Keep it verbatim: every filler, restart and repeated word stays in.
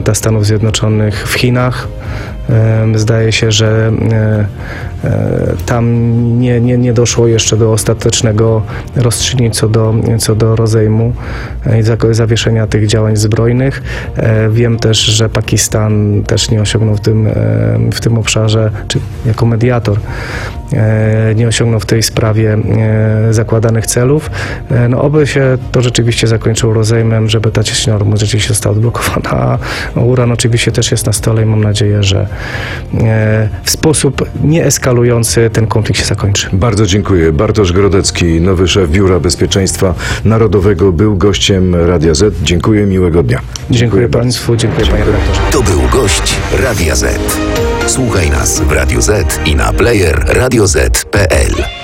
prezydenta Stanów Zjednoczonych w Chinach. Zdaje się, że tam nie, nie, nie doszło jeszcze do ostatecznego rozstrzygnięcia co do, co do rozejmu i zawieszenia tych działań zbrojnych. Wiem też, że Pakistan też nie osiągnął w tym, w tym obszarze, czy jako mediator, nie osiągnął w tej sprawie zakładanych celów. No oby się to rzeczywiście zakończyło rozejmem, żeby ta cieśnina Ormus rzeczywiście została odblokowana, a uran oczywiście też jest na stole i mam nadzieję, że w sposób nieeskalujący ten konflikt się zakończy. Bardzo dziękuję. Bartosz Grodecki, nowy szef Biura Bezpieczeństwa Narodowego, był gościem Radia Z. Dziękuję, miłego dnia. Dziękuję, dziękuję Państwu, dziękuję, dziękuję Panie redaktorze. To był gość Radia Z. Słuchaj nas w Radio Z i na player radio zet kropka pe el.